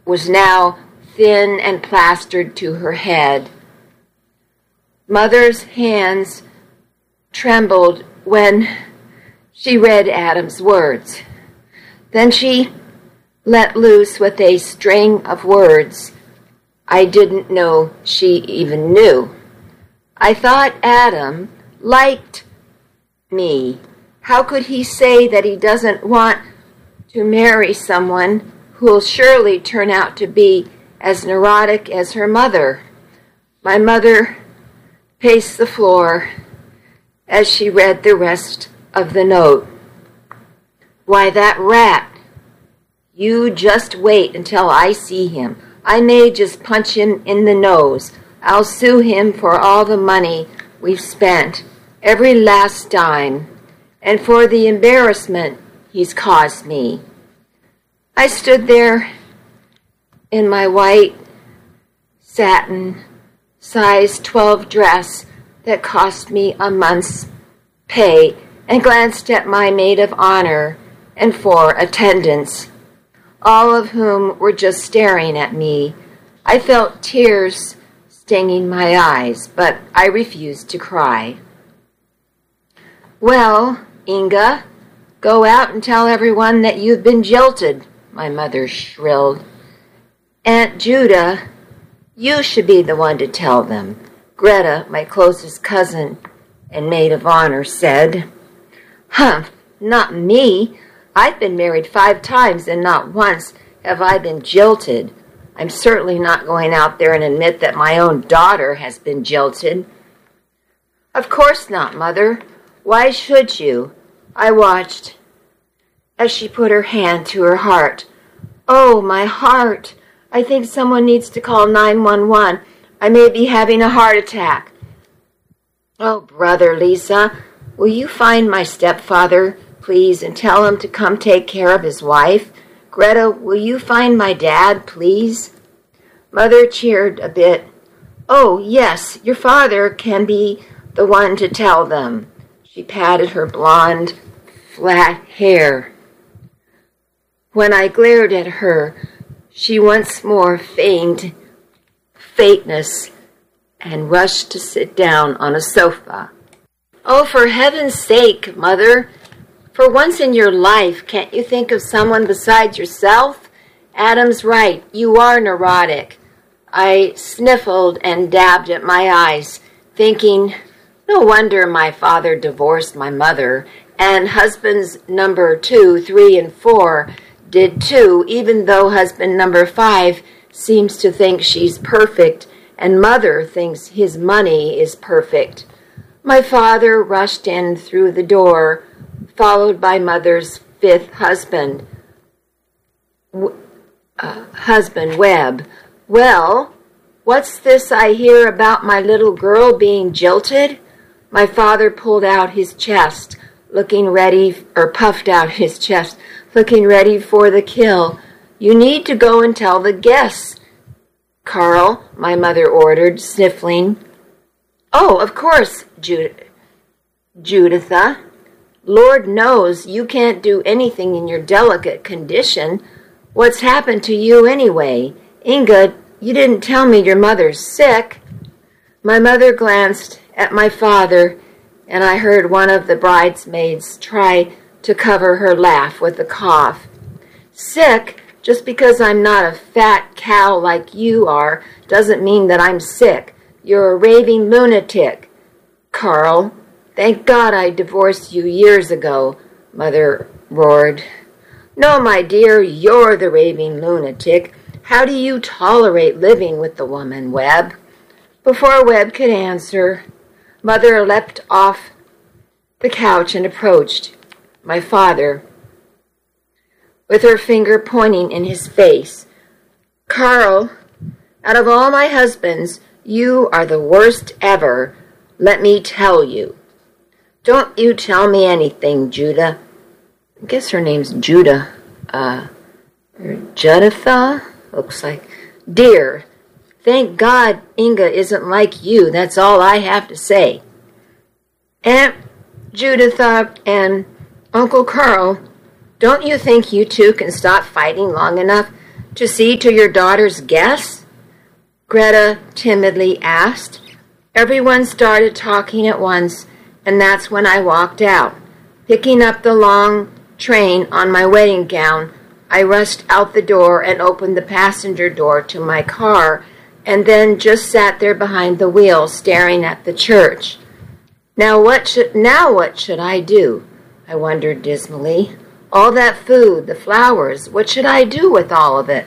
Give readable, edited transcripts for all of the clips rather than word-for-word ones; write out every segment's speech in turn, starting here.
was now thin and plastered to her head. Mother's hands trembled when she read Adam's words. Then she let loose with a string of words I didn't know she even knew. I thought Adam liked me. How could he say that he doesn't want to marry someone who'll surely turn out to be as neurotic as her mother? My mother paced the floor as she read the rest of the note. Why, that rat. You just wait until I see him. I may just punch him in the nose. I'll sue him for all the money we've spent, every last dime, and for the embarrassment he's caused me. I stood there in my white satin size 12 dress that cost me a month's pay and glanced at my maid of honor and 4 attendants, all of whom were just staring at me. I felt tears stinging my eyes, but I refused to cry. Well, Inga, go out and tell everyone that you've been jilted, my mother shrilled. Aunt Judah, you should be the one to tell them, Greta, my closest cousin and maid of honor, said. Not me. I've been married 5 times and not once have I been jilted. I'm certainly not going out there and admit that my own daughter has been jilted. Of course not, Mother. Why should you? I watched as she put her hand to her heart. Oh, my heart. I think someone needs to call 911. I may be having a heart attack. Oh, Brother Lisa, will you find my stepfather, please, and tell him to come take care of his wife? Greta, will you find my dad, please? Mother cheered a bit. Oh, yes, your father can be the one to tell them. She patted her blonde, flat hair. When I glared at her, she once more feigned faintness and rushed to sit down on a sofa. Oh, for heaven's sake, Mother, for once in your life, can't you think of someone besides yourself? Adam's right, you are neurotic. I sniffled and dabbed at my eyes, thinking, no wonder my father divorced my mother, and husbands number 2, 3, and 4 did too, even though husband number 5 seems to think she's perfect, and mother thinks his money is perfect. My father rushed in through the door, followed by mother's 5th husband, Webb. Well, what's this I hear about my little girl being jilted? My father puffed out his chest, looking ready for the kill. You need to go and tell the guests, Carl, my mother ordered, sniffling. Oh, of course, Juditha. Lord knows you can't do anything in your delicate condition. What's happened to you anyway? Inga, you didn't tell me your mother's sick. My mother glanced at my father, and I heard one of the bridesmaids try to cover her laugh with a cough. Sick? Just because I'm not a fat cow like you are doesn't mean that I'm sick. You're a raving lunatic. Carl, thank God I divorced you years ago, Mother roared. No, my dear, you're the raving lunatic. How do you tolerate living with the woman, Webb? Before Webb could answer, Mother leapt off the couch and approached my father, with her finger pointing in his face. Carl, out of all my husbands, you are the worst ever, let me tell you. Don't you tell me anything, Judah. I guess her name's Judah. Juditha? Looks like. Dear, thank God Inga isn't like you. That's all I have to say. Aunt Juditha and Uncle Carl, don't you think you two can stop fighting long enough To see to your daughter's guests? Greta timidly asked. Everyone started talking at once, and that's when I walked out. Picking up the long train on my wedding gown, I rushed out the door and opened the passenger door to my car, and then just sat there behind the wheel staring at the church. Now what should I do? I wondered dismally. All that food, the flowers, what should I do with all of it?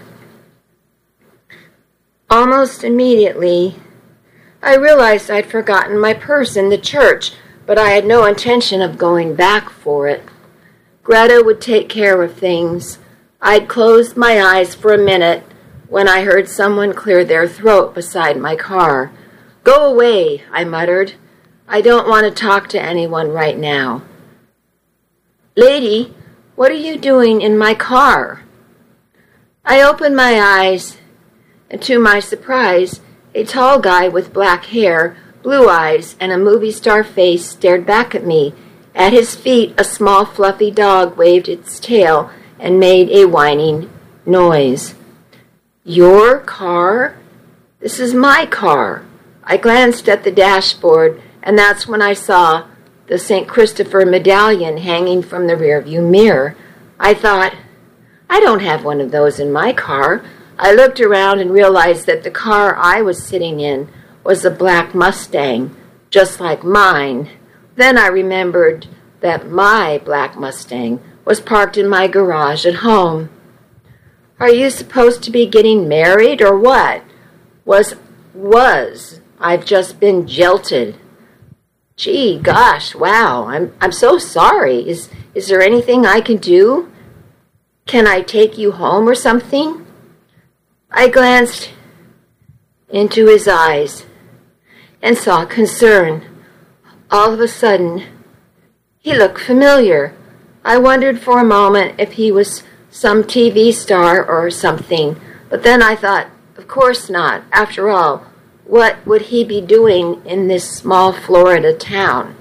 Almost immediately, I realized I'd forgotten my purse in the church, but I had no intention of going back for it. Greta would take care of things. I'd closed my eyes for a minute when I heard someone clear their throat beside my car. Go away, I muttered. I don't want to talk to anyone right now. Lady, what are you doing in my car? I opened my eyes, and to my surprise, a tall guy with black hair, blue eyes, and a movie star face stared back at me. At his feet, a small fluffy dog waved its tail and made a whining noise. Your car? This is my car. I glanced at the dashboard, and that's when I saw the St. Christopher medallion hanging from the rearview mirror. I thought, I don't have one of those in my car. I looked around and realized that the car I was sitting in was a black Mustang, just like mine. Then I remembered that my black Mustang was parked in my garage at home. Are you supposed to be getting married or what? Was. I've just been jilted. Gee, gosh, wow, I'm so sorry. Is there anything I can do? Can I take you home or something? I glanced into his eyes and saw concern. All of a sudden, he looked familiar. I wondered for a moment if he was some TV star or something, but then I thought, of course not. After all, what would he be doing in this small Florida town?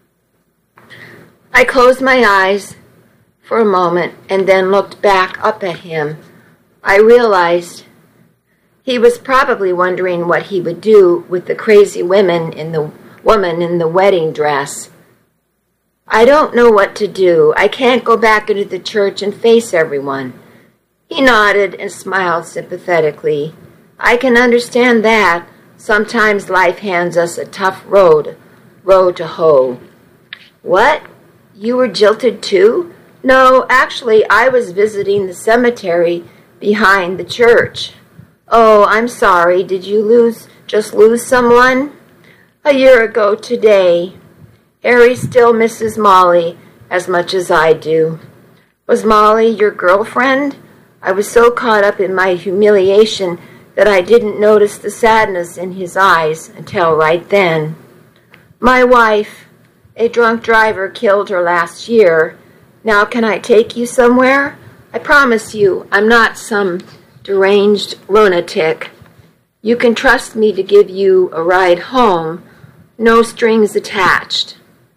I closed my eyes for a moment and then looked back up at him. I realized he was probably wondering what he would do with the crazy woman in the wedding dress. I don't know what to do. I can't go back into the church and face everyone. He nodded and smiled sympathetically. I can understand that. Sometimes life hands us a tough road to hoe. What? You were jilted too? No, actually, I was visiting the cemetery behind the church. Oh, I'm sorry. Did you just lose someone? A year ago today. Harry still misses Molly as much as I do. Was Molly your girlfriend? I was so caught up in my humiliation that I didn't notice the sadness in his eyes until right then. My wife, a drunk driver, killed her last year. Now can I take you somewhere? I promise you, I'm not some deranged lunatic. You can trust me to give you a ride home, no strings attached.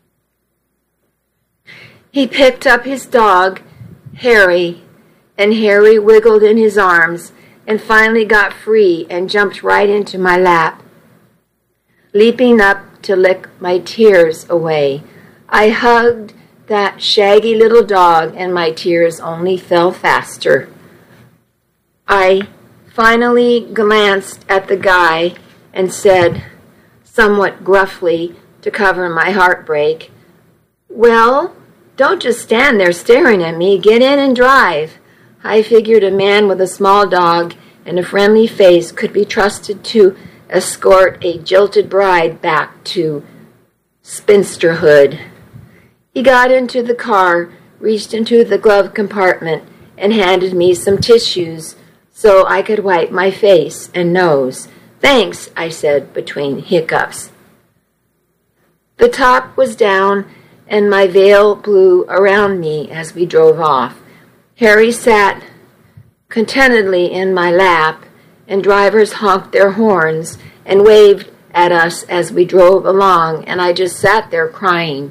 He picked up his dog, Harry, and Harry wiggled in his arms and finally got free and jumped right into my lap, leaping up to lick my tears away. I hugged that shaggy little dog, and my tears only fell faster. I finally glanced at the guy and said, somewhat gruffly to cover my heartbreak, well, don't just stand there staring at me. Get in and drive. I figured a man with a small dog and a friendly face could be trusted to escort a jilted bride back to spinsterhood. He got into the car, reached into the glove compartment, and handed me some tissues so I could wipe my face and nose. Thanks, I said between hiccups. The top was down, and my veil blew around me as we drove off. Harry sat contentedly in my lap, and drivers honked their horns and waved at us as we drove along, and I just sat there drying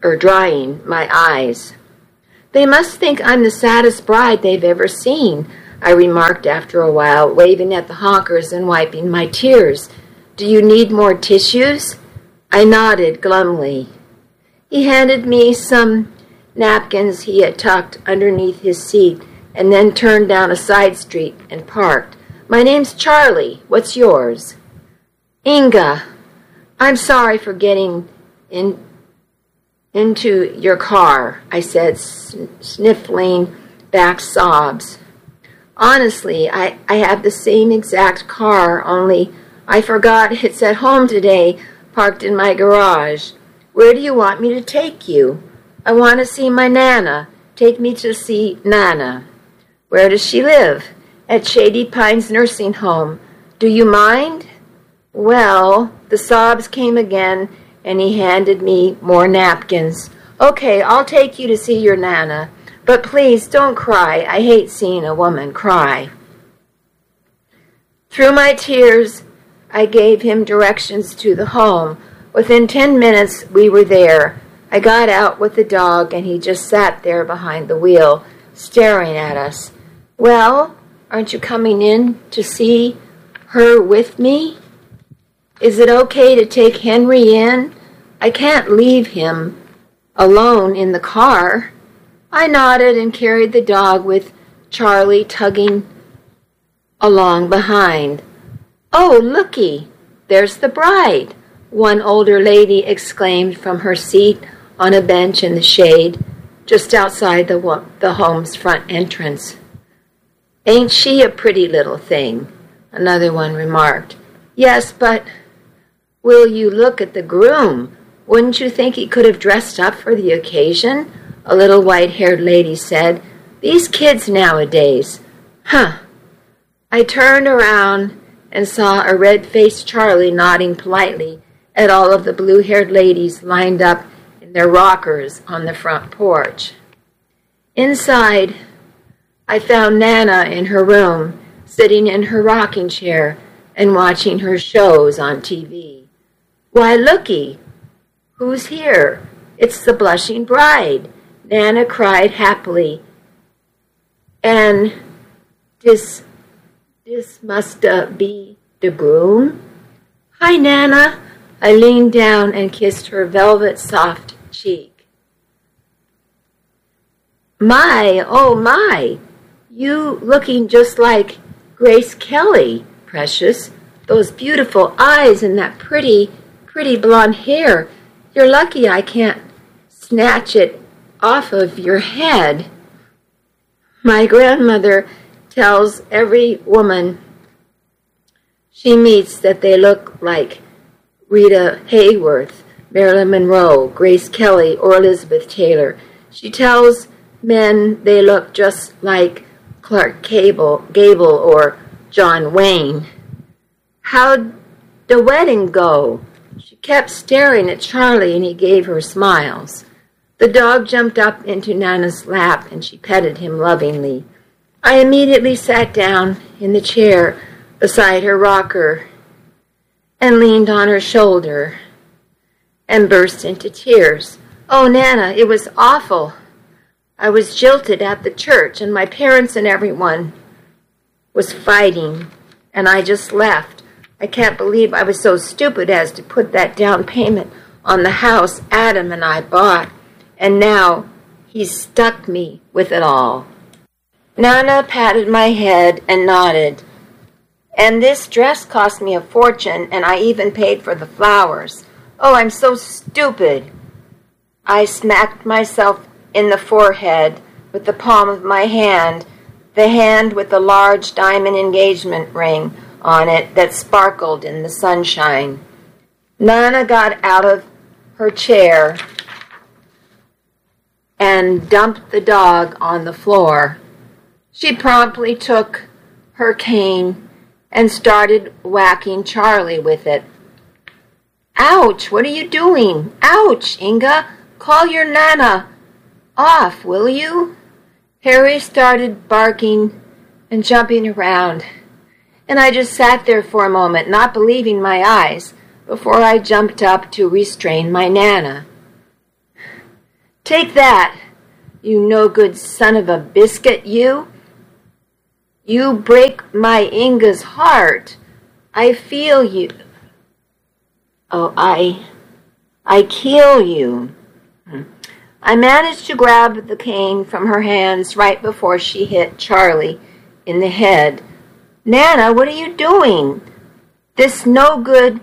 my eyes. They must think I'm the saddest bride they've ever seen. I remarked after a while, waving at the honkers and wiping my tears. "Do you need more tissues?" I nodded glumly. He handed me some napkins he had tucked underneath his seat and then turned down a side street and parked. "My name's Charlie. What's yours?" "Inga. I'm sorry for getting into your car," I said, sniffling back sobs. "Honestly, I have the same exact car, only I forgot it's at home today, parked in my garage. Where do you want me to take you?" "I want to see my Nana. Take me to see Nana." "Where does she live?" "At Shady Pines Nursing Home. Do you mind?" Well, the sobs came again, and he handed me more napkins. "Okay, I'll take you to see your Nana. But please don't cry. I hate seeing a woman cry." Through my tears, I gave him directions to the home. Within 10 minutes, we were there. I got out with the dog, and he just sat there behind the wheel, staring at us. "Well, aren't you coming in to see her with me? Is it okay to take Henry in? I can't leave him alone in the car." I nodded and carried the dog with Charlie tugging along behind. "Oh, looky, there's the bride," one older lady exclaimed from her seat on a bench in the shade just outside the home's front entrance. "Ain't she a pretty little thing?" another one remarked. "Yes, but will you look at the groom? Wouldn't you think he could have dressed up for the occasion?" a little white-haired lady said. "These kids nowadays. Huh." I turned around and saw a red-faced Charlie nodding politely at all of the blue-haired ladies lined up in their rockers on the front porch. Inside, I found Nana in her room, sitting in her rocking chair and watching her shows on TV. "Why, looky, who's here? It's the blushing bride," Nana cried happily. "And this must be the groom?" "Hi, Nana." I leaned down and kissed her velvet soft cheek. "My, oh my, you looking just like Grace Kelly, Precious. Those beautiful eyes and that pretty blonde hair. You're lucky I can't snatch it off of your head." My grandmother tells every woman she meets that they look like Rita Hayworth, Marilyn Monroe, Grace Kelly, or Elizabeth Taylor. She tells men they look just like Clark Gable or John Wayne. "How'd the wedding go?" She kept staring at Charlie, and he gave her smiles. The dog jumped up into Nana's lap, and she petted him lovingly. I immediately sat down in the chair beside her rocker and leaned on her shoulder and burst into tears. "Oh, Nana, it was awful. I was jilted at the church, and my parents and everyone was fighting, and I just left. I can't believe I was so stupid as to put that down payment on the house Adam and I bought, and now he's stuck me with it all." Nana patted my head and nodded. "And this dress cost me a fortune, and I even paid for the flowers. Oh, I'm so stupid." I smacked myself in the forehead with the palm of my hand, the hand with the large diamond engagement ring on it that sparkled in the sunshine. Nana got out of her chair and dumped the dog on the floor. She promptly took her cane and started whacking Charlie with it. "Ouch, what are you doing? Ouch, Inga, call your Nana off, will you?" Harry started barking and jumping around, and I just sat there for a moment, not believing my eyes, before I jumped up to restrain my Nana. "Take that, you no-good son of a biscuit, you! You break my Inga's heart. I feel you. Oh, I kill you. I managed to grab the cane from her hands right before she hit Charlie in the head. Nana, what are you doing? This no good.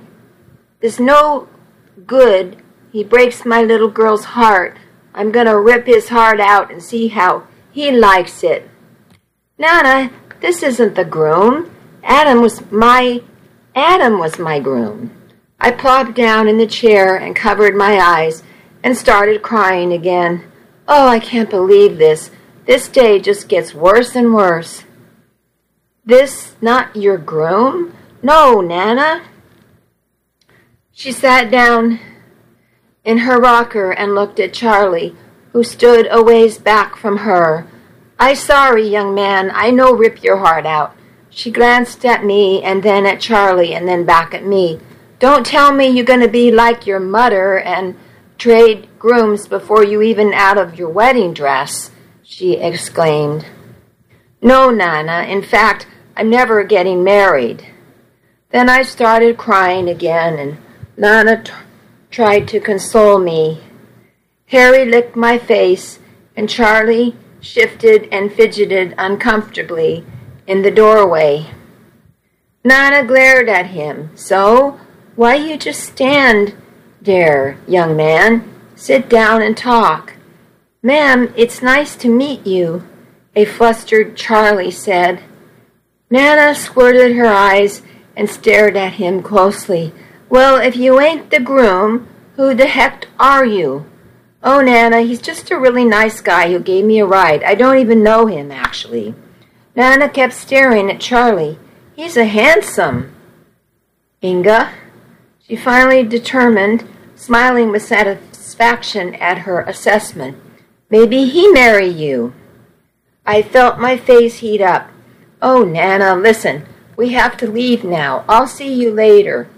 He breaks my little girl's heart. I'm going to rip his heart out and see how he likes it. Nana, this isn't the groom. Adam was my groom. I plopped down in the chair and covered my eyes and started crying again. Oh, I can't believe this. This day just gets worse and worse. This not your groom? No, Nana. She sat down in her rocker and looked at Charlie, who stood a ways back from her. I sorry, young man, I no rip your heart out. She glanced at me and then at Charlie and then back at me. Don't tell me you're going to be like your mother and trade grooms before you even out of your wedding dress, she exclaimed. No, Nana, in fact, I'm never getting married. Then I started crying again, and Nana tried to console me. Harry licked my face, and Charlie shifted and fidgeted uncomfortably in the doorway. Nana glared at him. So, why you just stand there, young man? Sit down and talk. Ma'am, it's nice to meet you, a flustered Charlie said. Nana squirted her eyes and stared at him closely. Well, if you ain't the groom, who the heck are you? Oh, Nana, he's just a really nice guy who gave me a ride. I don't even know him, actually. Nana kept staring at Charlie. He's a handsome. Inga, she finally determined, smiling with satisfaction at her assessment. Maybe he marry you. I felt my face heat up. Oh, Nana, listen, we have to leave now. I'll see you later.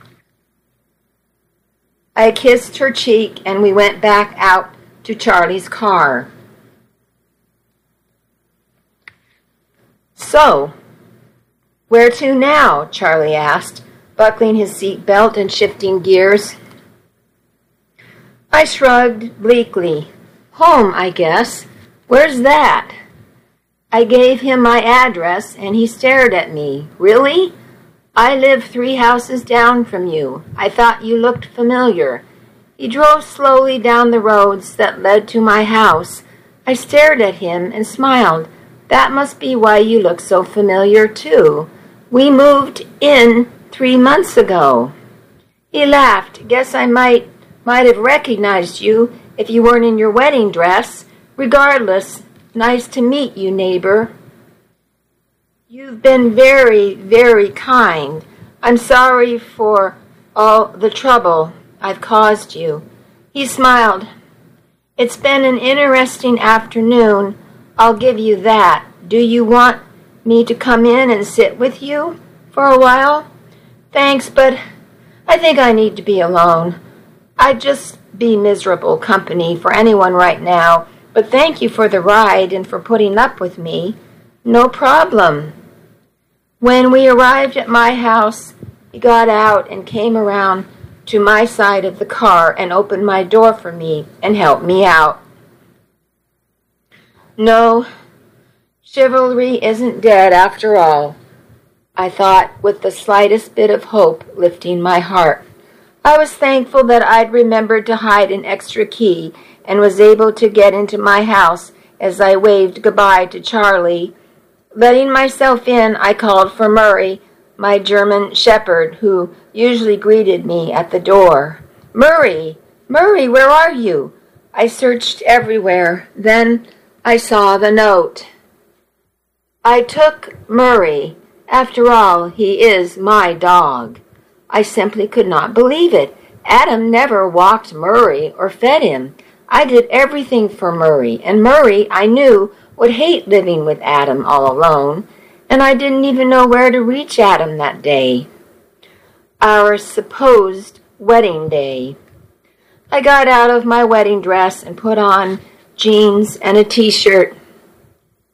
I kissed her cheek and we went back out to Charlie's car. So, where to now? Charlie asked, buckling his seat belt and shifting gears. I shrugged bleakly. Home, I guess. Where's that? I gave him my address, and he stared at me. Really? I live 3 houses down from you. I thought you looked familiar. He drove slowly down the roads that led to my house. I stared at him and smiled. That must be why you look so familiar, too. We moved in 3 months ago. He laughed. Guess I might have recognized you if you weren't in your wedding dress. Regardless, nice to meet you, neighbor. You've been very, very kind. I'm sorry for all the trouble I've caused you. He smiled. It's been an interesting afternoon. I'll give you that. Do you want me to come in and sit with you for a while? Thanks, but I think I need to be alone. I'd just be miserable company for anyone right now, but thank you for the ride and for putting up with me. No problem. When we arrived at my house, he got out and came around to my side of the car and opened my door for me and helped me out. No, chivalry isn't dead after all, I thought, with the slightest bit of hope lifting my heart. I was thankful that I'd remembered to hide an extra key and was able to get into my house as I waved goodbye to Charlie. Letting myself in, I called for Murray, my German shepherd, who usually greeted me at the door. Murray, where are you? I searched everywhere. Then I saw the note. I took Murray. After all, he is my dog. I simply could not believe it. Adam never walked Murray or fed him. I did everything for Murray, and Murray, I knew, would hate living with Adam all alone, and I didn't even know where to reach Adam that day. Our supposed wedding day. I got out of my wedding dress and put on jeans and a t-shirt.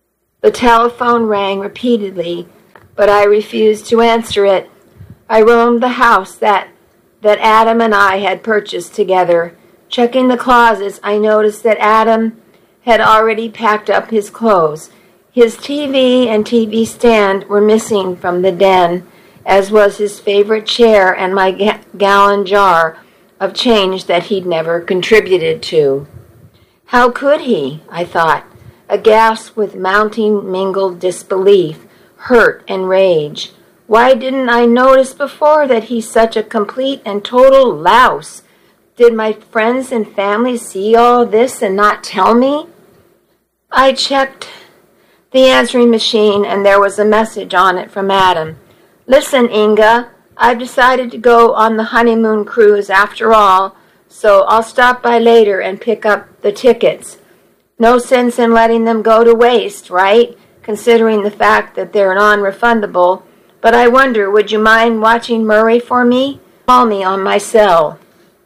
The telephone rang repeatedly, but I refused to answer it. I roamed the house that Adam and I had purchased together. Checking the closets, I noticed that Adam had already packed up his clothes. His TV and TV stand were missing from the den, as was his favorite chair and my gallon jar of change that he'd never contributed to. How could he? I thought, aghast with mounting mingled disbelief, hurt, and rage. Why didn't I notice before that he's such a complete and total louse? Did my friends and family see all this and not tell me? I checked the answering machine, and there was a message on it from Adam. Listen, Inga, I've decided to go on the honeymoon cruise after all, so I'll stop by later and pick up the tickets. No sense in letting them go to waste, right? Considering the fact that they're non-refundable. But I wonder, would you mind watching Murray for me? Call me on my cell.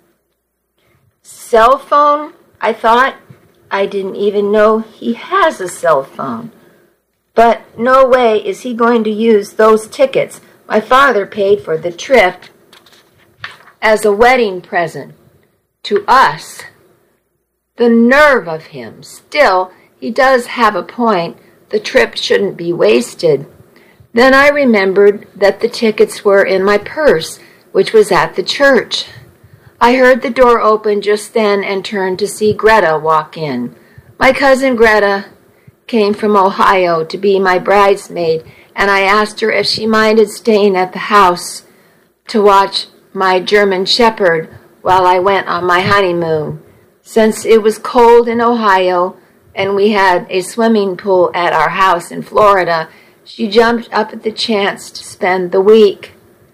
Cell phone? I thought. I didn't even know he has a cell phone. But no way is he going to use those tickets. My father paid for the trip as a wedding present to us. The nerve of him. Still, he does have a point. The trip shouldn't be wasted. Then I remembered that the tickets were in my purse, which was at the church. I heard the door open just then and turned to see Greta walk in. My cousin Greta came from Ohio to be my bridesmaid, and I asked her if she minded staying at the house to watch my German Shepherd while I went on my honeymoon. Since it was cold in Ohio and we had a swimming pool at our house in Florida, she jumped up at the chance to spend the week.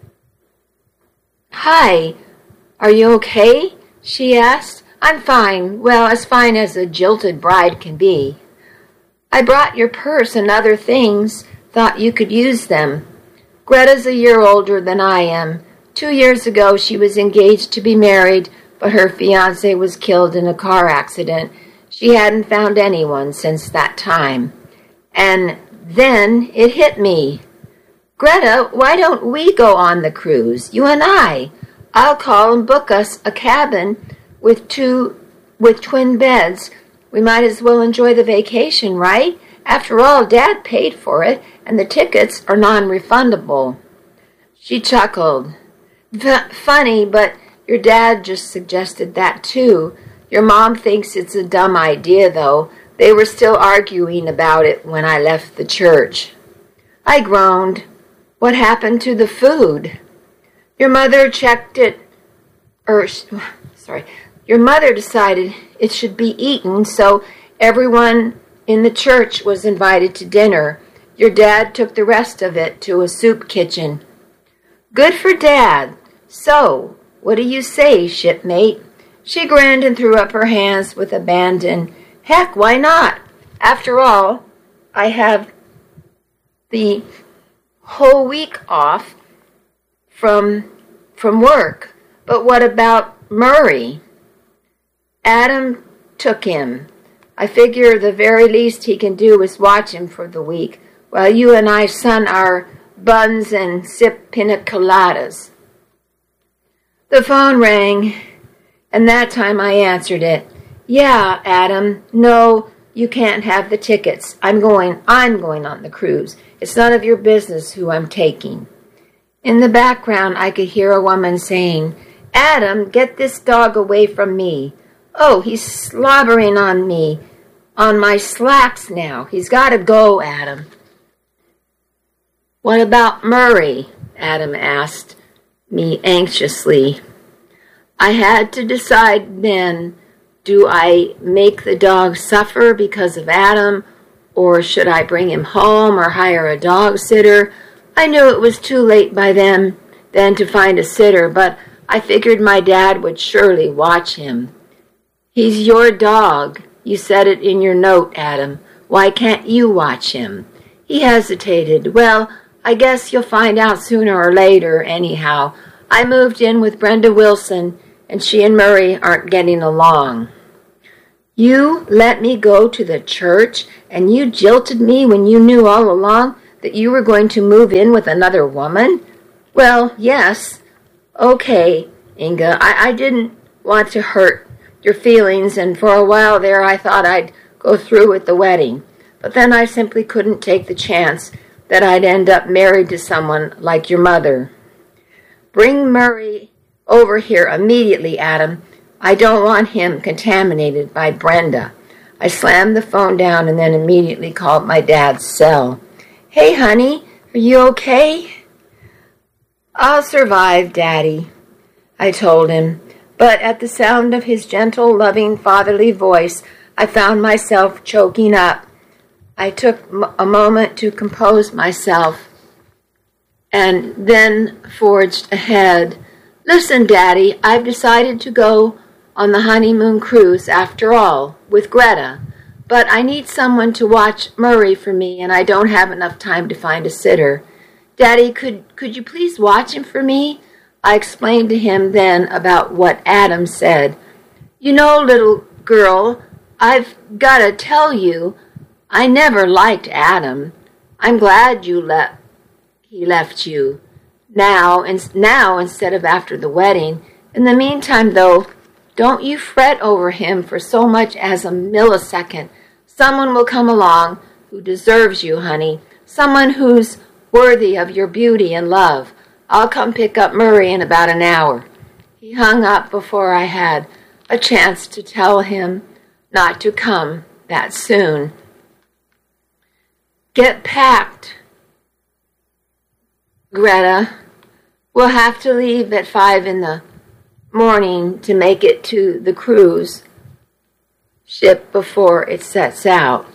"Hi, are you okay?" she asked. "I'm fine. Well, as fine as a jilted bride can be." "I brought your purse and other things. Thought you could use them." Greta's a year older than I am. 2 years ago she was engaged to be married, but her fiancé was killed in a car accident. She hadn't found anyone since that time. And then it hit me. "Greta, why don't we go on the cruise, you and I? I'll call and book us a cabin with twin beds. We might as well enjoy the vacation, right? After all, Dad paid for it, and the tickets are non-refundable." She chuckled. "Funny, but your dad just suggested that too. Your mom thinks it's a dumb idea, though. They were still arguing about it when I left the church." I groaned. "What happened to the food?" Your mother decided it should be eaten, so everyone in the church was invited to dinner. Your dad took the rest of it to a soup kitchen." "Good for Dad. So, what do you say, shipmate?" She grinned and threw up her hands with abandon. "Heck, why not? After all, I have the whole week off from work. But what about Murray?" "Adam took him. I figure the very least he can do is watch him for the week, while you and I sun our buns and sip pina coladas." The phone rang, and that time I answered it. "Yeah, Adam. No, you can't have the tickets. I'm going on the cruise. It's none of your business who I'm taking." In the background, I could hear a woman saying, "Adam, get this dog away from me. Oh, he's slobbering on me, on my slacks now. He's got to go, Adam." "What about Murray?" Adam asked me anxiously. I had to decide then, do I make the dog suffer because of Adam, or should I bring him home or hire a dog sitter? I knew it was too late by then to find a sitter, but I figured my dad would surely watch him. "He's your dog. You said it in your note, Adam. Why can't you watch him?" He hesitated. "Well, I guess you'll find out sooner or later, anyhow. I moved in with Brenda Wilson, and she and Murray aren't getting along." You let me go to the church, and you jilted me when you knew all along that you were going to move in with another woman? Well, yes. Okay, Inga, I didn't want to hurt your feelings, and for a while there I thought I'd go through with the wedding. But then I simply couldn't take the chance that I'd end up married to someone like your mother. Bring Murray over here immediately, Adam. I don't want him contaminated by Brenda. I slammed the phone down and then immediately called my dad's cell. Hey, honey, are you okay? I'll survive, Daddy, I told him. But at the sound of his gentle, loving, fatherly voice, I found myself choking up. I took a moment to compose myself and then forged ahead. Listen, Daddy, I've decided to go on the honeymoon cruise after all, with Greta. But I need someone to watch Murray for me, and I don't have enough time to find a sitter. Daddy, could you please watch him for me? I explained to him then about what Adam said. You know, little girl, I've got to tell you, I never liked Adam. I'm glad he left you. Now instead of after the wedding. In the meantime, though, don't you fret over him for so much as a millisecond. Someone will come along who deserves you, honey. Someone who's worthy of your beauty and love. I'll come pick up Murray in about an hour. He hung up before I had a chance to tell him not to come that soon. Get packed, Greta. We'll have to leave at 5 in the morning to make it to the cruise ship before it sets sail,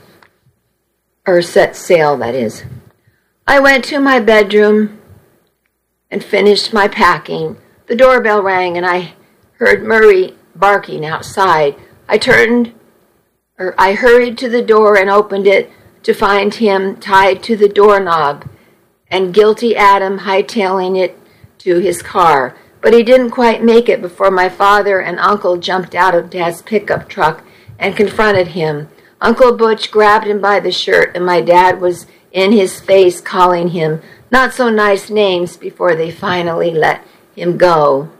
that is. I went to my bedroom and finished my packing. The doorbell rang and I heard Murray barking outside. I hurried to the door and opened it to find him tied to the doorknob and guilty Adam hightailing it to his car. But he didn't quite make it before my father and Uncle jumped out of Dad's pickup truck and confronted him. Uncle Butch grabbed him by the shirt, and my dad was in his face calling him not so nice names before they finally let him go.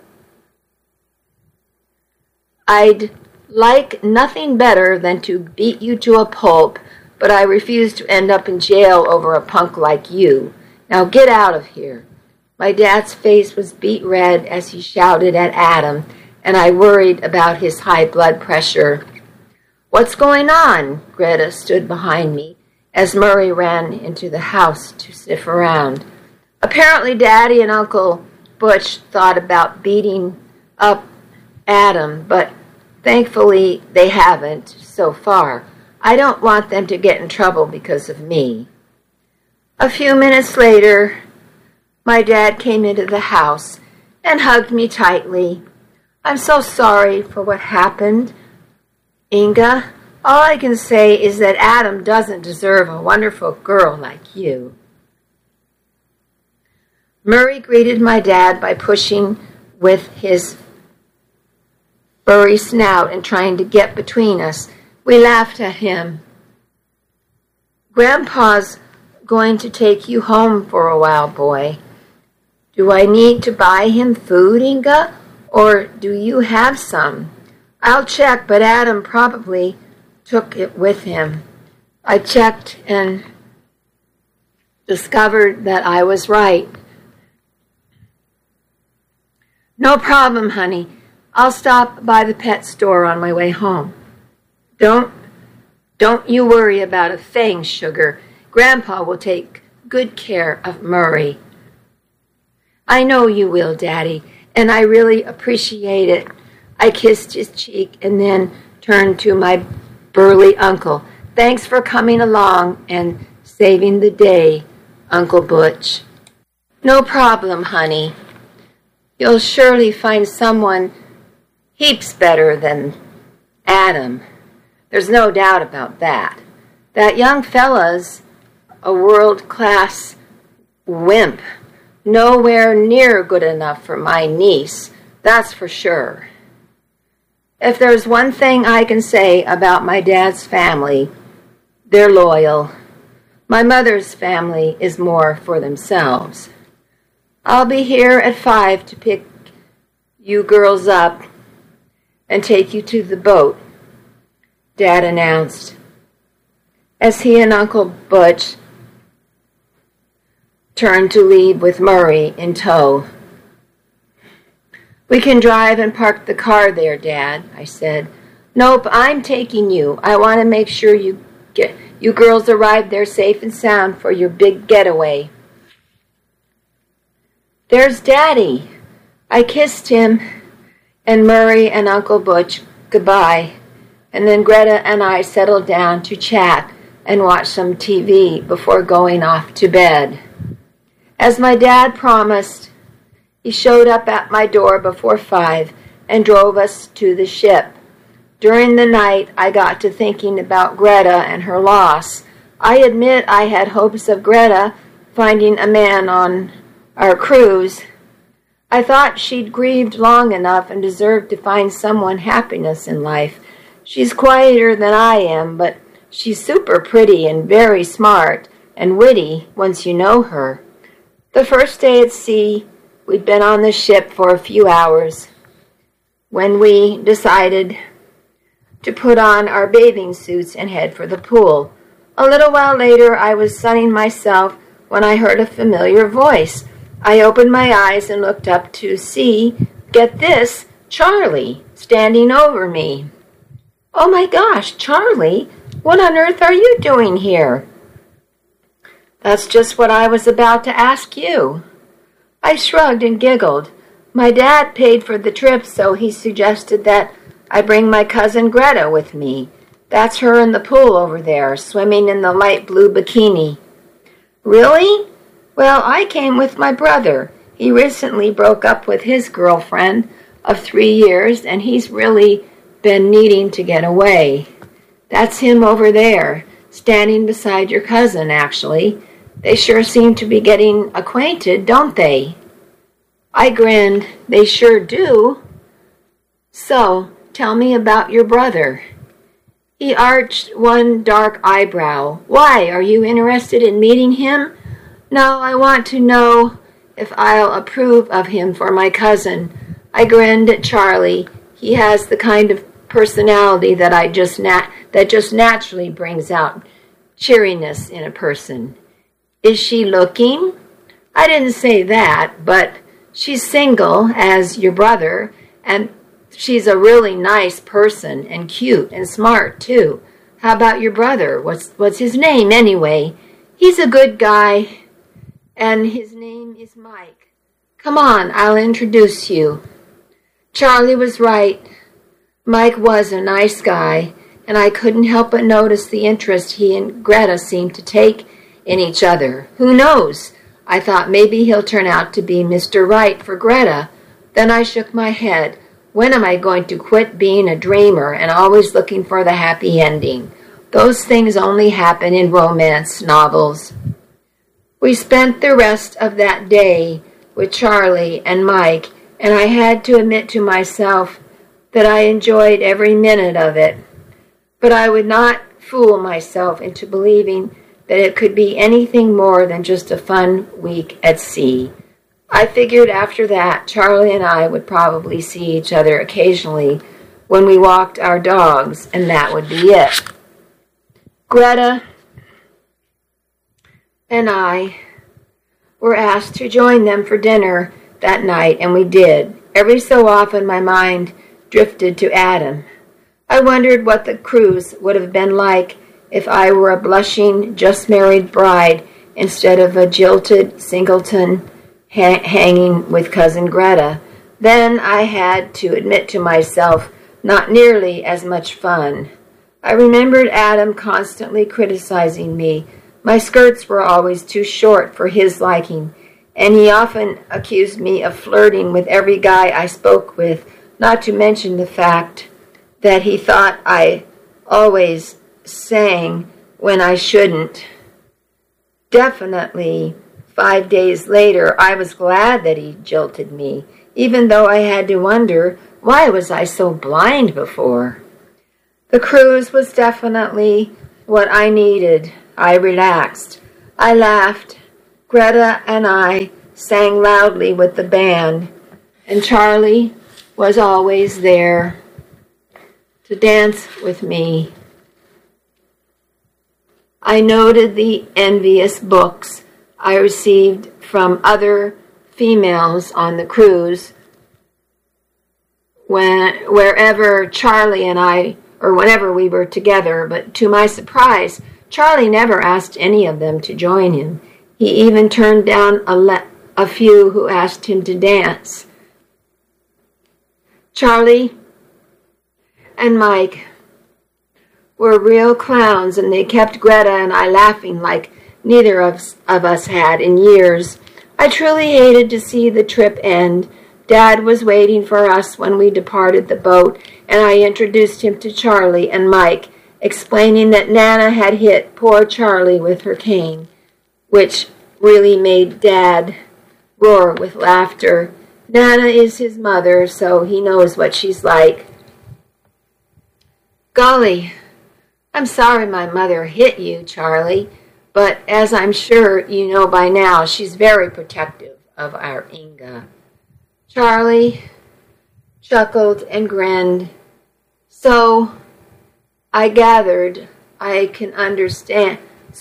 I'd like nothing better than to beat you to a pulp, but I refuse to end up in jail over a punk like you. Now get out of here. My dad's face was beet red as he shouted at Adam, and I worried about his high blood pressure. What's going on? Greta stood behind me as Murray ran into the house to sniff around. Apparently Daddy and Uncle Butch thought about beating up Adam, but thankfully they haven't so far. I don't want them to get in trouble because of me. A few minutes later, my dad came into the house and hugged me tightly. I'm so sorry for what happened, Inga. All I can say is that Adam doesn't deserve a wonderful girl like you. Murray greeted my dad by pushing with his furry snout and trying to get between us. We laughed at him. Grandpa's going to take you home for a while, boy. Do I need to buy him food, Inga, or do you have some? I'll check, but Adam probably took it with him. I checked and discovered that I was right. No problem, honey. I'll stop by the pet store on my way home. Don't you worry about a thing, sugar. Grandpa will take good care of Murray. I know you will, Daddy, and I really appreciate it. I kissed his cheek and then turned to my burly uncle. Thanks for coming along and saving the day, Uncle Butch. No problem, honey. You'll surely find someone heaps better than Adam. There's no doubt about that. That young fella's a world-class wimp. Nowhere near good enough for my niece, that's for sure. If there's one thing I can say about my dad's family, they're loyal. My mother's family is more for themselves. I'll be here at 5 to pick you girls up and take you to the boat, Dad announced, as he and Uncle Butch turned to leave with Murray in tow. We can drive and park the car there, Dad, I said. Nope, I'm taking you. I want to make sure you girls arrive there safe and sound for your big getaway. There's Daddy. I kissed him and Murray and Uncle Butch goodbye, and then Greta and I settled down to chat and watch some TV before going off to bed. As my dad promised, he showed up at my door before 5 and drove us to the ship. During the night, I got to thinking about Greta and her loss. I admit I had hopes of Greta finding a man on our cruise. I thought she'd grieved long enough and deserved to find someone happiness in life. She's quieter than I am, but she's super pretty and very smart and witty once you know her. The first day at sea, we'd been on the ship for a few hours when we decided to put on our bathing suits and head for the pool. A little while later, I was sunning myself when I heard a familiar voice. I opened my eyes and looked up to see, get this, Charlie, standing over me. Oh my gosh, Charlie, what on earth are you doing here? That's just what I was about to ask you. I shrugged and giggled. My dad paid for the trip, so he suggested that I bring my cousin Greta with me. That's her in the pool over there, swimming in the light blue bikini. Really? Well, I came with my brother. He recently broke up with his girlfriend of 3 years, and he's really been needing to get away. That's him over there, standing beside your cousin, actually. They sure seem to be getting acquainted, don't they? I grinned. They sure do. So, tell me about your brother. He arched one dark eyebrow. Why, are you interested in meeting him? No, I want to know if I'll approve of him for my cousin. I grinned at Charlie. He has the kind of personality that just naturally brings out cheeriness in a person. Is she looking? I didn't say that, but she's single, as your brother, and she's a really nice person, and cute, and smart, too. How about your brother? What's his name, anyway? He's a good guy, and his name is Mike. Come on, I'll introduce you. Charlie was right. Mike was a nice guy, and I couldn't help but notice the interest he and Greta seemed to take in each other. Who knows? I thought maybe he'll turn out to be Mr. Right for Greta. Then I shook my head. When am I going to quit being a dreamer and always looking for the happy ending? Those things only happen in romance novels. We spent the rest of that day with Charlie and Mike, and I had to admit to myself that I enjoyed every minute of it. But I would not fool myself into believing that it could be anything more than just a fun week at sea. I figured after that, Charlie and I would probably see each other occasionally when we walked our dogs, and that would be it. Greta and I were asked to join them for dinner that night, and we did. Every so often my mind drifted to Adam. I wondered what the cruise would have been like if I were a blushing, just-married bride instead of a jilted singleton hanging with Cousin Greta. Then I had to admit to myself, not nearly as much fun. I remembered Adam constantly criticizing me. My skirts were always too short for his liking, and he often accused me of flirting with every guy I spoke with, not to mention the fact that he thought I always sang when I shouldn't. Definitely 5 days later, I was glad that he jilted me, even though I had to wonder Why was I so blind before? The cruise was definitely what I needed. I relaxed. I laughed. Greta and I sang loudly with the band, and Charlie was always there to dance with me. I noted the envious books I received from other females on the cruise wherever Charlie and I, or whenever we were together, but to my surprise, Charlie never asked any of them to join him. He even turned down a few who asked him to dance. Charlie and Mike were real clowns, and they kept Greta and I laughing like neither of us had in years. I truly hated to see the trip end. Dad was waiting for us when we departed the boat, and I introduced him to Charlie and Mike, explaining that Nana had hit poor Charlie with her cane, which really made Dad roar with laughter. Nana is his mother, so he knows what she's like. Golly, I'm sorry my mother hit you, Charlie, but as I'm sure you know by now, she's very protective of our Inga. Charlie chuckled and grinned. So I gathered I can understand,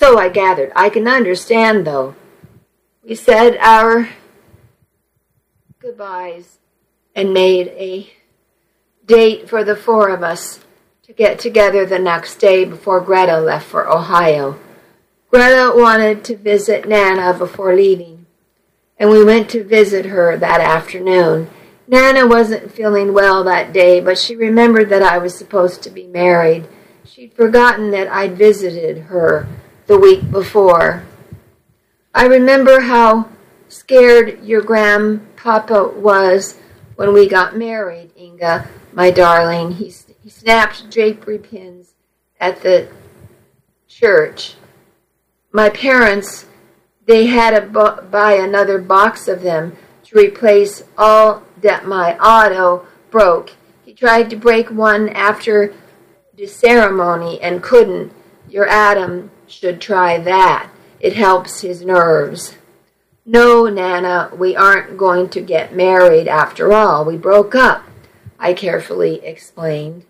though. We said our goodbyes and made a date for the four of us to get together the next day before Greta left for Ohio. Greta wanted to visit Nana before leaving, and we went to visit her that afternoon. Nana wasn't feeling well that day, but she remembered that I was supposed to be married. She'd forgotten that I'd visited her the week before. I remember how scared your grandpapa was when we got married, Inga, my darling. He snapped drapery pins at the church. My parents, they had to buy another box of them to replace all that my auto broke. He tried to break one after the ceremony and couldn't. Your Adam should try that. It helps his nerves. No, Nana, we aren't going to get married after all. We broke up, I carefully explained.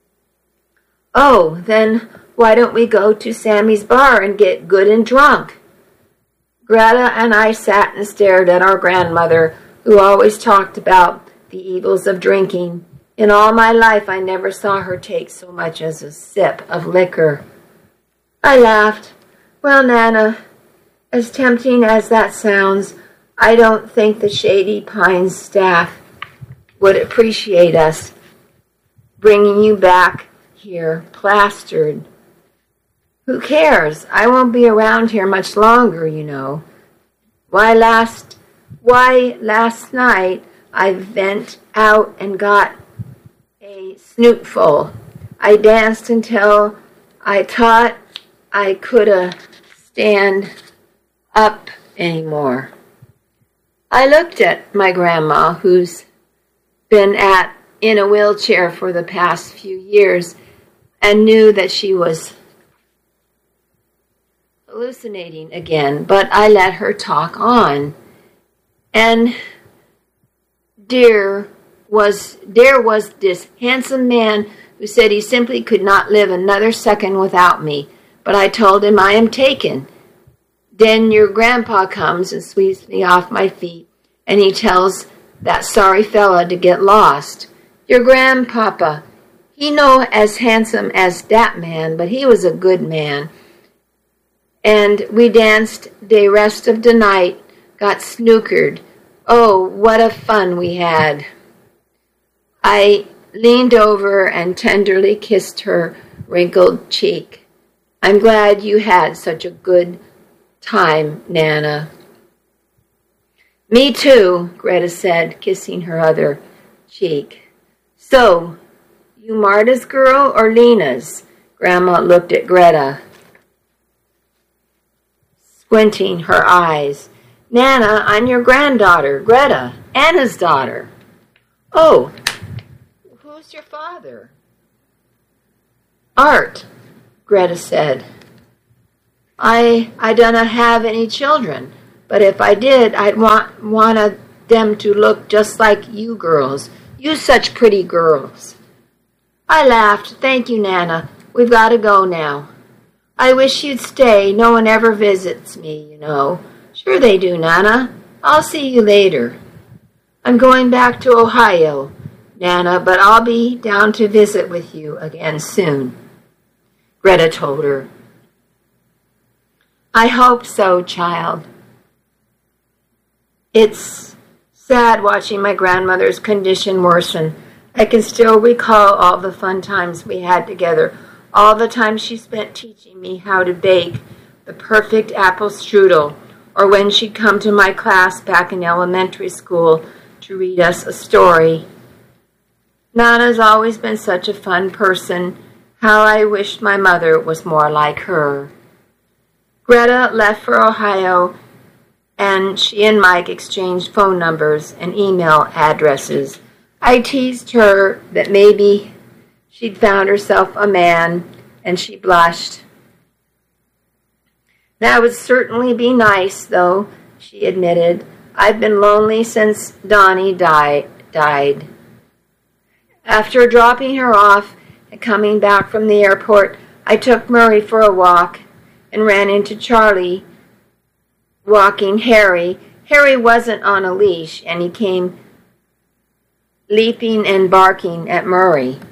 Oh, then why don't we go to Sammy's bar and get good and drunk? Greta and I sat and stared at our grandmother, who always talked about the evils of drinking. In all my life, I never saw her take so much as a sip of liquor. I laughed. Well, Nana, as tempting as that sounds, I don't think the Shady Pines staff would appreciate us bringing you back here plastered. Who cares? I won't be around here much longer, you know. Why, last night I went out and got a snootful. I danced until I thought I coulda stand up anymore. I looked at my grandma, who's been in a wheelchair for the past few years, and knew that she was hallucinating again, but I let her talk on. And there was this handsome man who said he simply could not live another second without me, but I told him I am taken. Then your grandpa comes and sweeps me off my feet, and he tells that sorry fella to get lost. Your grandpapa, he no as handsome as that man, but he was a good man. And we danced the rest of the night, got snookered. Oh, what a fun we had. I leaned over and tenderly kissed her wrinkled cheek. I'm glad you had such a good time, Nana. Me too, Greta said, kissing her other cheek. So, you Marta's girl or Lena's? Grandma looked at Greta, squinting her eyes. Nana, I'm your granddaughter, Greta, Anna's daughter. Oh, Who's your father? Art, Greta said. I do not have any children, but if I did, I'd want them to look just like you girls. You such pretty girls. I laughed. Thank you, Nana. We've got to go now. I wish you'd stay. No one ever visits me, you know. Sure they do, Nana. I'll see you later. I'm going back to Ohio, Nana, but I'll be down to visit with you again soon, Greta told her. I hope so, child. It's sad watching my grandmother's condition worsen. I can still recall all the fun times we had together, all the time she spent teaching me how to bake the perfect apple strudel, or when she'd come to my class back in elementary school to read us a story. Nana's always been such a fun person. How I wished my mother was more like her. Greta left for Ohio, and she and Mike exchanged phone numbers and email addresses. I teased her that maybe she'd found herself a man, and she blushed. That would certainly be nice, though, she admitted. I've been lonely since Donnie died. After dropping her off and coming back from the airport, I took Murray for a walk and ran into Charlie walking Harry. Harry wasn't on a leash, and he came leaping and barking at Murray.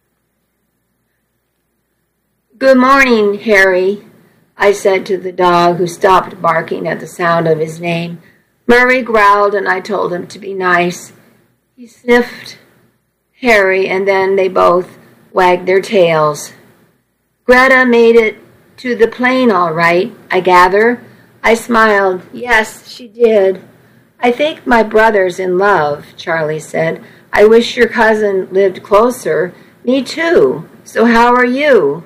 Good morning, Harry, I said to the dog, who stopped barking at the sound of his name. Murray growled, and I told him to be nice. He sniffed Harry, and then they both wagged their tails. Greta made it to the plane all right, I gather. I smiled. Yes, she did. I think my brother's in love, Charlie said. I wish your cousin lived closer. Me too. So how are you?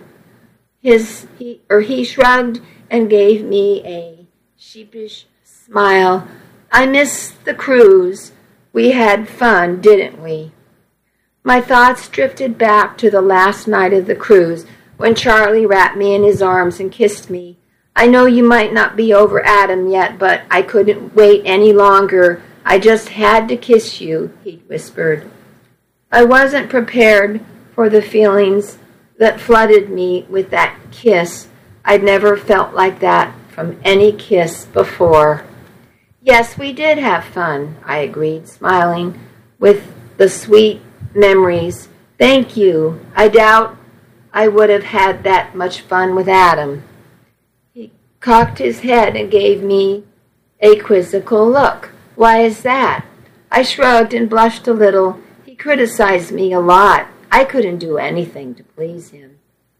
He shrugged and gave me a sheepish smile. I miss the cruise. We had fun, didn't we? My thoughts drifted back to the last night of the cruise, when Charlie wrapped me in his arms and kissed me. I know you might not be over Adam yet, but I couldn't wait any longer. I just had to kiss you, he whispered. I wasn't prepared for the feelings that flooded me with that kiss. I'd never felt like that from any kiss before. Yes, we did have fun, I agreed, smiling with the sweet memories. Thank you. I doubt I would have had that much fun with Adam. He cocked his head and gave me a quizzical look. Why is that? I shrugged and blushed a little. He criticized me a lot. I couldn't do anything to please him.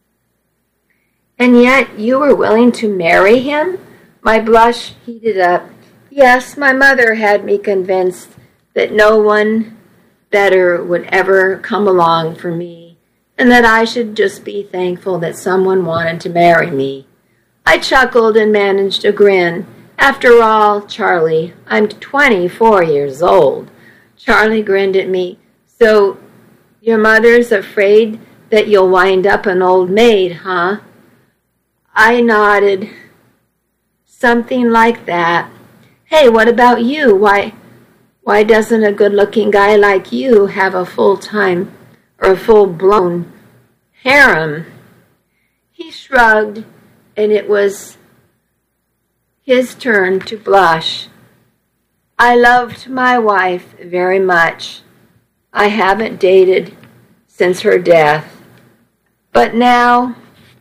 And yet you were willing to marry him? My blush heated up. Yes, my mother had me convinced that no one better would ever come along for me, and that I should just be thankful that someone wanted to marry me. I chuckled and managed a grin. After all, Charlie, I'm 24 years old. Charlie grinned at me. So your mother's afraid that you'll wind up an old maid, huh? I nodded. Something like that. Hey, what about you? Why doesn't a good-looking guy like you have a full-time or a full-blown harem? He shrugged, and it was his turn to blush. I loved my wife very much. I haven't dated since her death. But now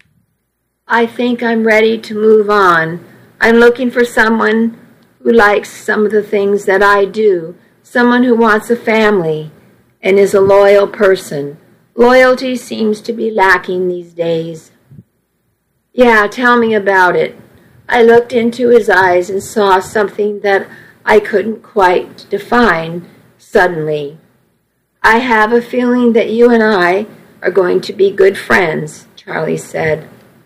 I think I'm ready to move on. I'm looking for someone who likes some of the things that I do, someone who wants a family and is a loyal person. Loyalty seems to be lacking these days. Yeah, tell me about it. I looked into his eyes and saw something that I couldn't quite define suddenly. I have a feeling that you and I are going to be good friends, Charlie said.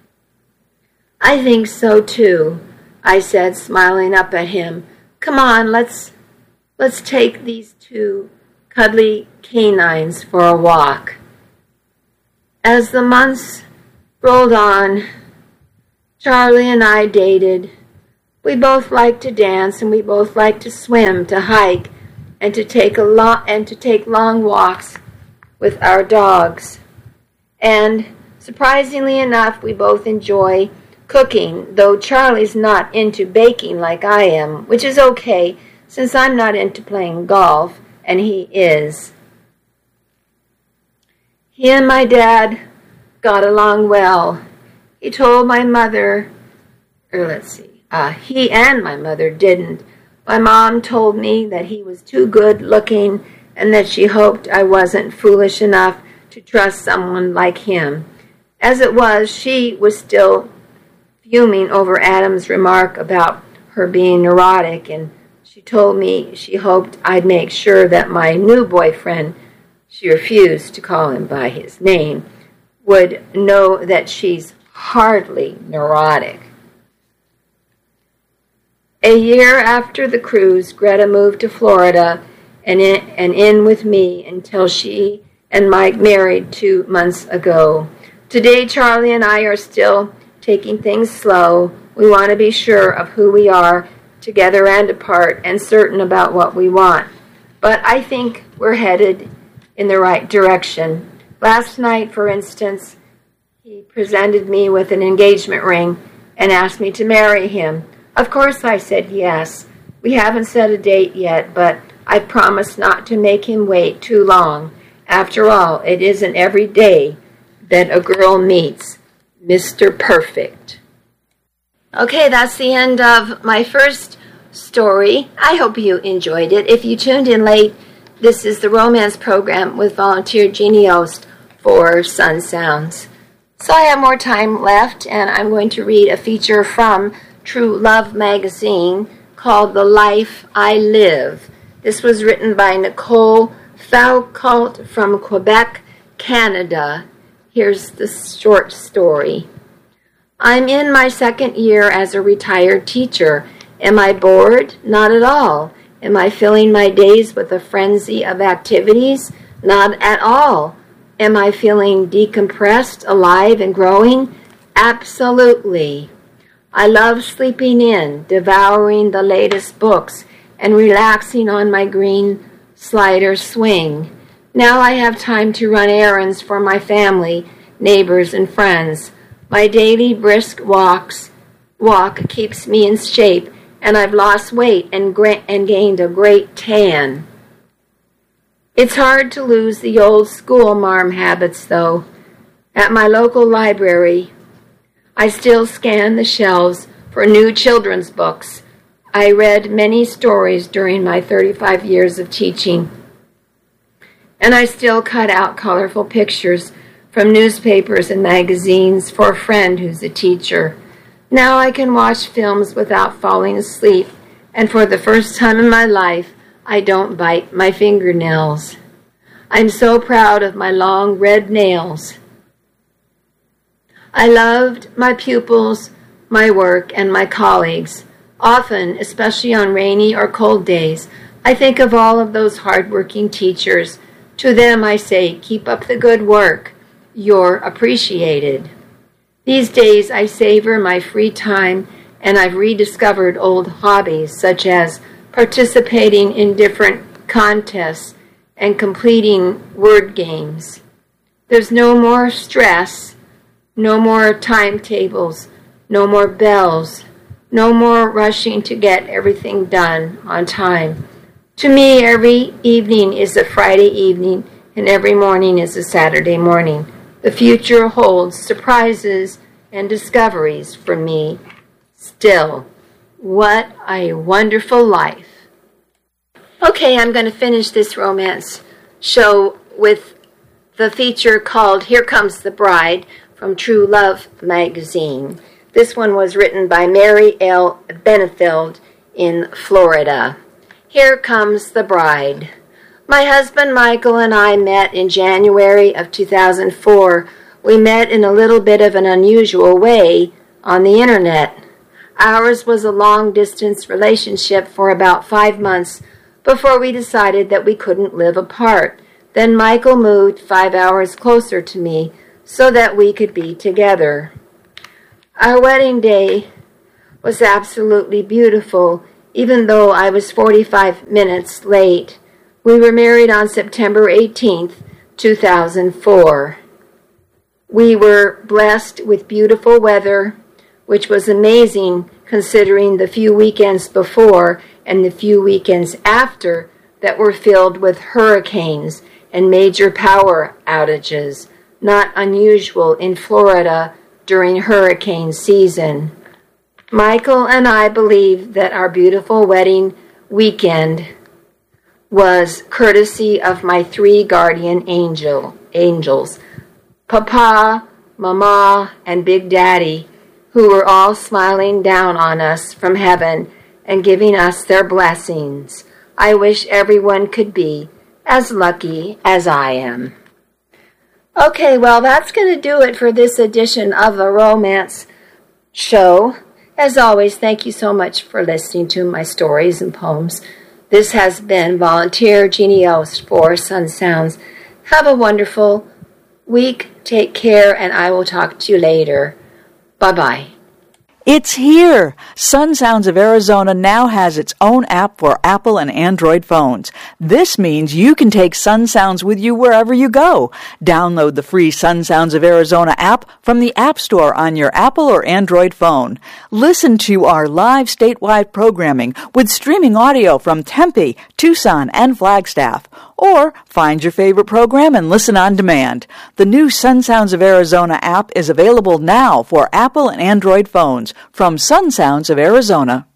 I think so too, I said, smiling up at him. Come on, let's take these two cuddly canines for a walk. As the months rolled on, Charlie and I dated. We both liked to dance, and we both liked to swim, to hike, and to take long walks with our dogs. And surprisingly enough, we both enjoy cooking, though Charlie's not into baking like I am, which is okay since I'm not into playing golf, and he is. He and my dad got along well. He told my mother, he and my mother didn't. My mom told me that he was too good looking and that she hoped I wasn't foolish enough to trust someone like him. As it was, she was still fuming over Adam's remark about her being neurotic, and she told me she hoped I'd make sure that my new boyfriend, she refused to call him by his name, would know that she's hardly neurotic. A year after the cruise, Greta moved to Florida and in with me until she and Mike married 2 months ago. Today, Charlie and I are still taking things slow. We want to be sure of who we are, together and apart, and certain about what we want. But I think we're headed in the right direction. Last night, for instance, he presented me with an engagement ring and asked me to marry him. Of course I said yes. We haven't set a date yet, but I promised not to make him wait too long. After all, it isn't every day that a girl meets Mr. Perfect. Okay, that's the end of my first story. I hope you enjoyed it. If you tuned in late, this is the romance program with volunteer Jeannie Ost for Sun Sounds. So I have more time left, and I'm going to read a feature from True Love magazine called The Life I Live. This was written by Nicole Foucault from Quebec, Canada. Here's the short story. I'm in my second year as a retired teacher. Am I bored? Not at all. Am I filling my days with a frenzy of activities? Not at all. Am I feeling decompressed, alive, and growing? Absolutely. I love sleeping in, devouring the latest books, and relaxing on my green slider swing. Now I have time to run errands for my family, neighbors, and friends. My daily brisk walk keeps me in shape, and I've lost weight and gained a great tan. It's hard to lose the old school marm habits, though. At my local library, I still scan the shelves for new children's books. I read many stories during my 35 years of teaching, and I still cut out colorful pictures from newspapers and magazines for a friend who's a teacher. Now I can watch films without falling asleep, and for the first time in my life, I don't bite my fingernails. I'm so proud of my long red nails. I loved my pupils, my work, and my colleagues. Often, especially on rainy or cold days, I think of all of those hard-working teachers. To them I say, keep up the good work. You're appreciated. These days I savor my free time, and I've rediscovered old hobbies such as participating in different contests and completing word games. There's no more stress, no more timetables, no more bells, no more rushing to get everything done on time. To me, every evening is a Friday evening, and every morning is a Saturday morning. The future holds surprises and discoveries for me still. What a wonderful life. Okay, I'm going to finish this romance show with the feature called Here Comes the Bride from True Love magazine. This one was written by Mary L. Benefield in Florida. Here Comes the Bride. My husband Michael and I met in January of 2004. We met in a little bit of an unusual way on the internet. Ours was a long-distance relationship for about 5 months, before we decided that we couldn't live apart. Then Michael moved 5 hours closer to me so that we could be together. Our wedding day was absolutely beautiful, even though I was 45 minutes late. We were married on September 18th, 2004. We were blessed with beautiful weather, which was amazing considering the few weekends before and the few weekends after that were filled with hurricanes and major power outages, not unusual in Florida during hurricane season. Michael and I believe that our beautiful wedding weekend was courtesy of my 3 guardian angels, Papa, Mama, and Big Daddy, who were all smiling down on us from heaven and giving us their blessings. I wish everyone could be as lucky as I am. Okay, well, that's going to do it for this edition of the Romance Show. As always, thank you so much for listening to my stories and poems. This has been Volunteer Jeannie Ellis for Sun Sounds. Have a wonderful week. Take care, and I will talk to you later. Bye-bye. It's here! Sun Sounds of Arizona now has its own app for Apple and Android phones. This means you can take Sun Sounds with you wherever you go. Download the free Sun Sounds of Arizona app from the App Store on your Apple or Android phone. Listen to our live statewide programming with streaming audio from Tempe, Tucson, and Flagstaff. Or find your favorite program and listen on demand. The new Sun Sounds of Arizona app is available now for Apple and Android phones from Sun Sounds of Arizona.